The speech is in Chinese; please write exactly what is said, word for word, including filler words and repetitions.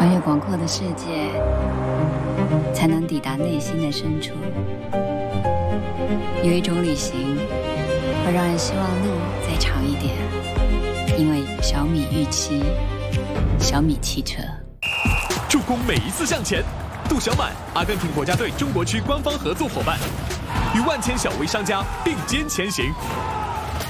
穿越广阔的世界，才能抵达内心的深处。有一种旅行，会让人希望路再长一点，因为小米预期，小米汽车。 助攻每一次向前。杜小满，阿根廷国家队中国区官方合作伙伴，与万千小微商家并肩前行。